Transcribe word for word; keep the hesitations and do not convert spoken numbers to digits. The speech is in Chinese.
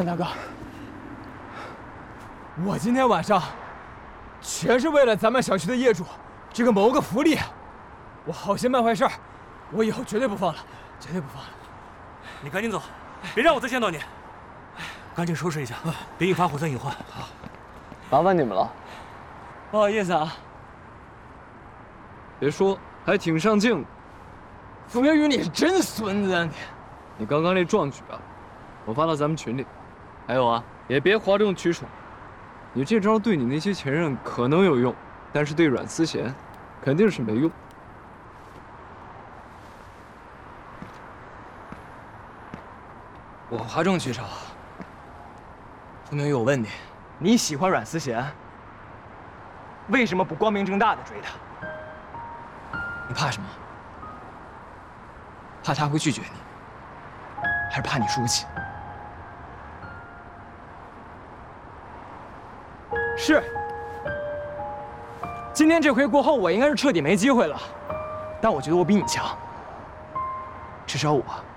大哥，我今天晚上全是为了咱们小区的业主这个谋个福利，我好心办坏事，我以后绝对不放了，绝对不放了。 你赶紧走，别让我再见到你。赶紧收拾一下，别引发火灾隐患。 好，麻烦你们了。 不好意思啊。 别说，还挺上镜的。 傅明宇，你是真孙子啊你！ 你刚刚那壮举啊，我发到咱们群里。还有啊，也别哗众取宠。你这招对你那些前任可能有用，但是对阮思贤肯定是没用。 我哗众取宠。傅明宇，我问你，你喜欢阮思贤，为什么不光明正大的追她？你怕什么？怕他会拒绝你，还是怕你输不起？是。今天这回过后，我应该是彻底没机会了。但我觉得我比你强，至少我